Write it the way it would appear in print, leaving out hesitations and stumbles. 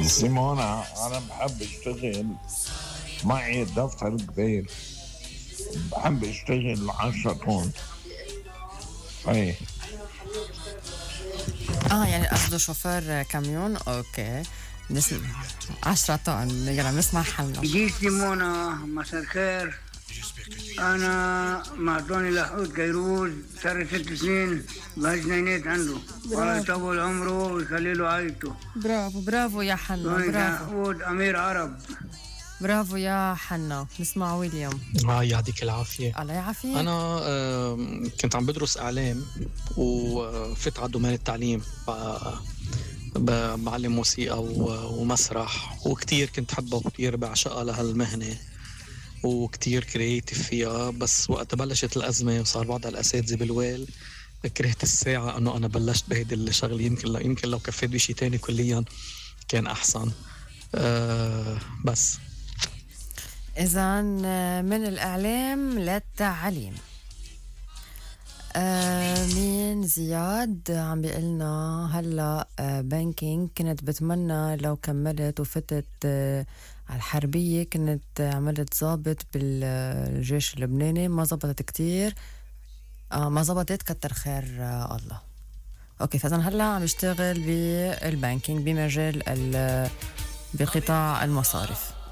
سيمونة، أنا بحب أشتغل معي دفتر كبير، بحب أشتغل 10 طن. أي يعني قصده شوفير كاميون. اوكي، نسمع 10 طن. يلا نسمع حالنا. دي سيمونة، مساء الخير. أنا مع توني لحود كيروز، صار 6 سنين بهالجنينات عنده. الله يطول عمره ويخلي له عائلته. برافو يا حنا، توني برافو لحود أمير عرب. برافو يا حنا. نسمع ويليام. يعطيك العافية. الله يعافيك. أنا كنت عم بدرس إعلام وفت على دومين التعليم، بعلم موسيقى ومسرح، وكتير كنت حبها وكتير بعشقها لهالمهنة وكتير كرياتيف فيها. بس وقت بلشت الأزمة وصار بعض الأساتذة بالويل، كرهت الساعة أنه أنا بلشت بهيدي الشغل. يمكن لو كفيت بشي تاني كليا كان أحسن. بس إذن من الإعلام للتعليم. مين زياد عم بيقلنا هلا بانكينج، كنت بتمنى لو كملت وفتت على الحربية، كنت عملت ضابط بالجيش اللبناني. ما زبطت كتير، ما زبطت، كتر خير الله. اوكي، فإذن هلا عم يشتغل بالبانكينج بمجال بقطاع المصارف.